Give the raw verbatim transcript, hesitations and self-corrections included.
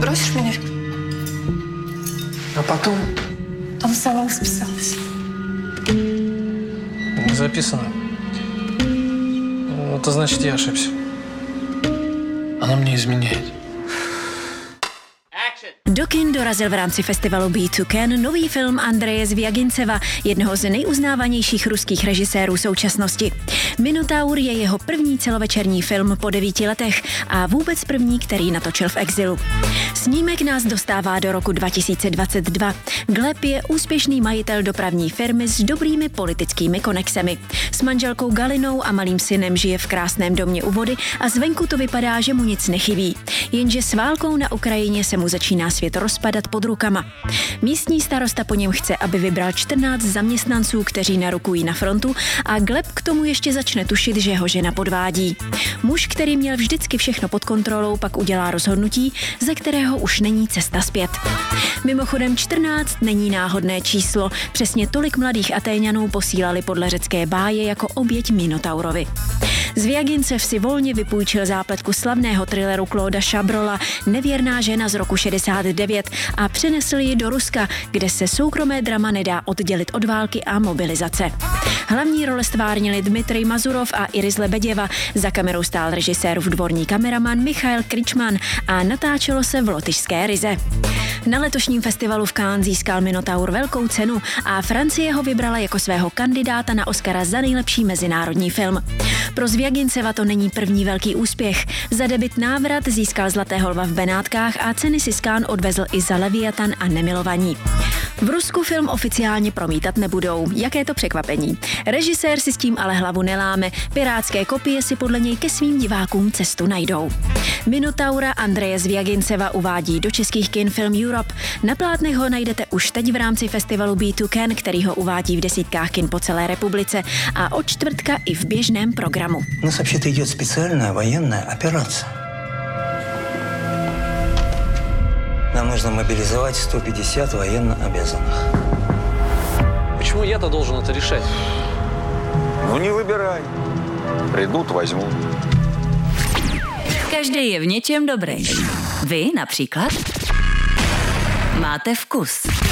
бросишь меня? А потом? Он сама списалась. Не записано. Это значит, я ошибся. Она мне изменяет. Do kin dorazil v rámci festivalu Be to Can nový film Andreje Zviaginceva, jednoho z nejuznávanějších ruských režisérů současnosti. Minotaur je jeho první celovečerní film po devíti letech a vůbec první, který natočil v exilu. Snímek nás dostává do roku dva tisíce dvacet dva. Gleb je úspěšný majitel dopravní firmy s dobrými politickými konexemi. S manželkou Galinou a malým synem žije v krásném domě u vody a zvenku to vypadá, že mu nic nechybí. Jenže s válkou na Ukrajině se mu začíná svět rozpadat pod rukama. Místní starosta po něm chce, aby vybral čtrnáct zaměstnanců, kteří narukují na frontu, a Gleb k tomu ještě začne tušit, že ho žena podvádí. Muž, který měl vždycky všechno pod kontrolou, pak udělá rozhodnutí, ze kterého už není cesta zpět. Mimochodem čtrnáct není náhodné číslo, přesně tolik mladých Atéňanů posílali podle řecké báje jako oběť Minotaurovi. Zviagincev si volně vypůjčil zápletku slavného thrilleru Clauda Chabrola Nevěrná žena z roku šedesát devět a přenesl ji do Ruska, kde se soukromé drama nedá oddělit od války a mobilizace. Hlavní role stvárnili Dmitrij Mazurov a Iris Lebeděva, za kamerou stál režisérův dvorní kameraman Michail Kričman a natáčelo se v lotyšské Rize. Na letošním festivalu v Cannes získal Minotaur velkou cenu a Francie ho vybrala jako svého kandidáta na Oscara za nejlepší mezinárodní film. Pro Zviaginceva to není první velký úspěch. Za debut Návrat získal Zlatého lva v Benátkách a ceny si z Cannes odvezl i za Leviatan a Nemilovaní. V Rusku film oficiálně promítat nebudou. Jaké to překvapení. Režisér si s tím ale hlavu neláme. Pirátské kopie si podle něj ke svým divákům cestu najdou. Minotaura Andreje Zviaginceva uvádí do českých kin Film Europe. Na plátnech ho najdete už teď v rámci festivalu Be to Can, který ho uvádí v desítkách kin po celé republice a od čtvrtka i v běžném programu. У нас вообще-то идет специальная военная операция. Нам нужно мобилизовать сто пятьдесят военно обязанных. Почему я-то должен это решать? Ну не выбирай. Придут, возьму. Každý je v něčem dobrý. Vy například máte vkus.